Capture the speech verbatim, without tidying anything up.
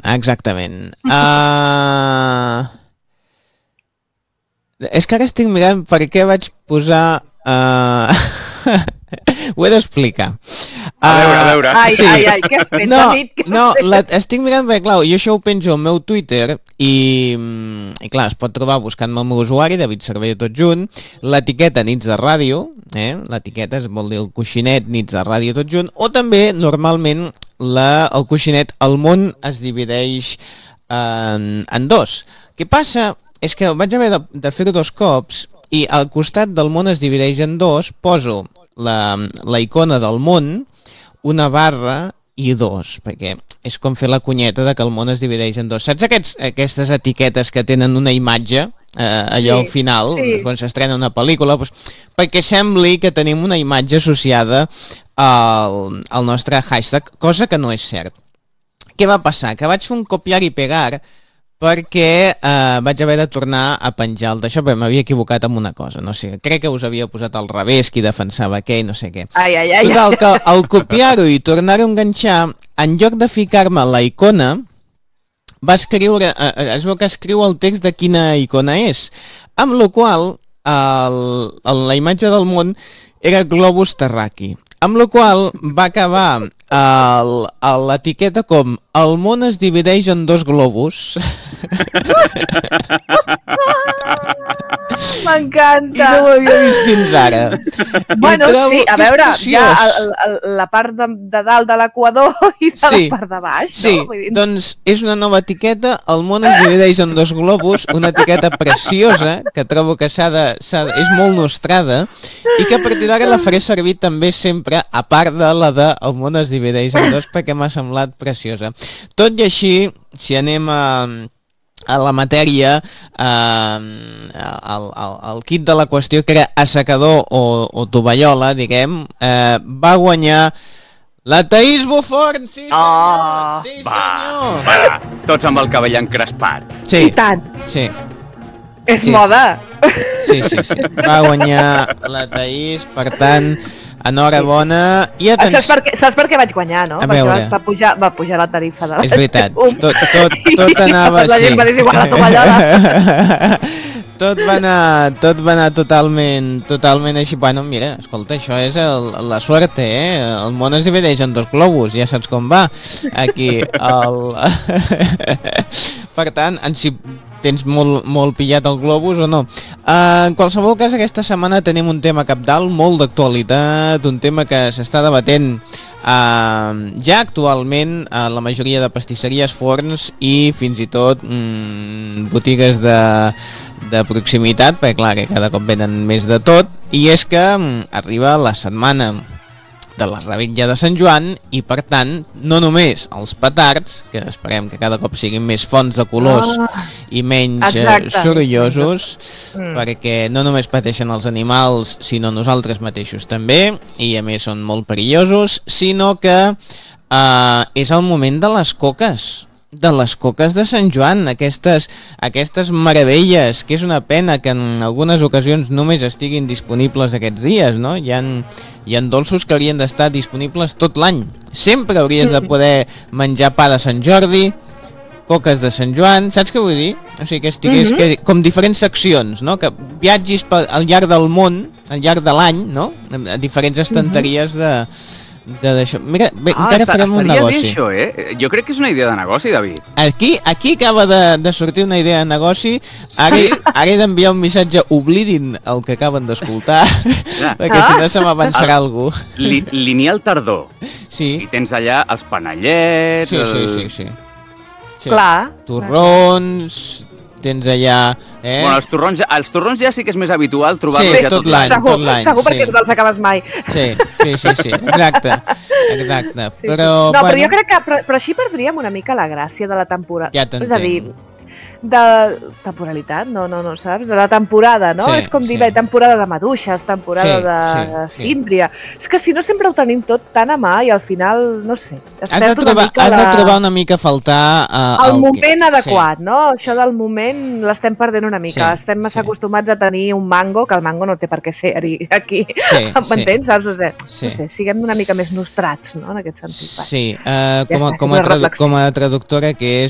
exactament. Uh... És que ara estic mirant per què vaig posar... Uh... Ho he d'explicar. A veure, a veure. Ai, sí. ai, ai, què has fet, no, David? no, la, estic mirant perquè, clar, jo això ho penjo al meu Twitter i, i clar, es pot trobar buscant-me el meu usuari, David Cervelló tot junt, l'etiqueta Nits de Ràdio, eh? L'etiqueta es vol dir el coixinet Nits de Ràdio tot junt, o també, normalment, la, el coixinet El món es divideix en, en dos. Què passa és que vaig haver de, de fer-ho dos cops i al costat del món es divideix en dos, poso la, la icona del món, una barra i dos, perquè és com fer la cunyeta de que el món es divideix en dos. Saps aquests, aquestes etiquetes que tenen una imatge, eh, allò sí, al final, sí. Quan s'estrena una pel·lícula, doncs, perquè sembli que tenim una imatge associada al, al nostre hashtag, cosa que no és cert. Què va passar? Que vaig fer un copiar i pegar perquè eh, vaig haver de tornar a penjar el d'això, perquè m'havia equivocat amb una cosa, no sé, crec que us havia posat al revés, qui defensava què i no sé què. Ai, ai, ai. Total, que al copiar-ho i tornar-ho a enganxar, en lloc de ficar-me la icona, va escriure, eh, es veu que escriu el text de quina icona és, amb la qual el, el, la imatge del món era globus terraqui, amb la qual va acabar l'etiqueta com el món es divideix en dos globus. M'encanta. I no ho havia vist fins ara. Bueno, sí, a veure, hi ha el, el, la part de, de dalt de l'equador i de sí, la part de baix. Sí, no? Dir... doncs és una nova etiqueta, el món es divideix en dos globus, una etiqueta preciosa, que trobo que s'ha de, s'ha de, és molt nostrada, i que a partir d'ara la faré servir també sempre, a part de la de el món es divideix en dos, perquè m'ha semblat preciosa. Tot i així, si anem a... a la matèria, eh, el, el, el kit de la qüestió, que era assecador o, o tovallola, diguem, eh, va guanyar la Taís Buforn, sí senyor, oh, sí senyor. Va, va, tots amb el cabell encrespat. Sí, i tant. Sí. És sí, moda. Sí, sí, sí. Va guanyar la Taís, per tant, enhorabona. I atenció... Saps, per què, saps per què vaig guanyar, no? A Perquè veure. va pujar, va pujar la tarifa de la... És veritat, tot, tot, tot anava... La gent va dir igual la tovallola. Tot va anar, tot va anar totalment, totalment així. Bueno, mira, escolta, això és el, la suerte, eh? El món es divideix en dos globus, ja saps com va. Aquí, el... Per tant, en si tens molt, molt pillat el globus o no. Uh, en qualsevol cas, aquesta setmana tenim un tema cabdal, molt d'actualitat, un tema que s'està debatent Uh, ja actualment a la majoria de pastisseries, forns i fins i tot mm, botigues de, de proximitat, perquè clar que cada cop venen més de tot, i és que mm, arriba la setmana de la Revetlla de Sant Joan i per tant no només els petards, que esperem que cada cop siguin més fonts de colors oh, i menys exacte. sorollosos, mm. perquè no només pateixen els animals sinó nosaltres mateixos també, i a més són molt perillosos, sinó que eh, és el moment de les coques de les coques de Sant Joan, aquestes, aquestes meravelles, que és una pena que en algunes ocasions només estiguin disponibles aquests dies, no? Hi ha, hi ha dolços que haurien d'estar disponibles tot l'any. Sempre hauries de poder menjar pa de Sant Jordi, coques de Sant Joan, saps què vull dir? O sigui, que estigués mm-hmm. que, com diferents seccions, no? Que viatgis al llarg del món, al llarg de l'any, no? A diferents estanteries de... d'això. Mira, bé, ah, encara està, farem un negoci. Això, eh? Jo crec que és una idea de negoci, David. Aquí, aquí acaba de, de sortir una idea de negoci. Ara, ara he d'enviar un missatge, oblidin el que acaben d'escoltar, ja. perquè ah? si no se m'avançarà algú. Li, Lineal tardor. Sí. I tens allà els panellets... Sí, el... sí, sí, sí. sí. Clar. Torrons... tens allà... Eh? Bueno, els torrons, els torrons ja sí que és més habitual trobar-los sí, ja tot l'any. Segur, tot l'any, segur perquè sí. no te'ls acabes mai. Sí, sí, sí, sí. exacte. exacte. Sí, però, sí. No, bueno... però jo crec que però, però així perdríem una mica la gràcia de la temporada. Ja t'entenc. És a dir, de temporalitat, no, no, no, saps? De la temporada, no? Sí, és com dir, sí. bé, temporada de maduixes, temporada sí, de sí, síndria. Sí. És que si no sempre ho tenim tot tan a mà i al final, no sé, es has perd de trobar, una mica has la... de trobar una mica a faltar... Uh, el, el moment que... adequat, sí. no? Això del moment l'estem perdent una mica. Sí, estem massa sí. acostumats a tenir un mango, que el mango no té per què ser aquí. Sí, m'entens? Sí. Saps? O sigui, sí. no sé, siguem una mica més nostrats, no? En aquest sentit. Sí, uh, com, a, ja com, a tradu com a traductora que és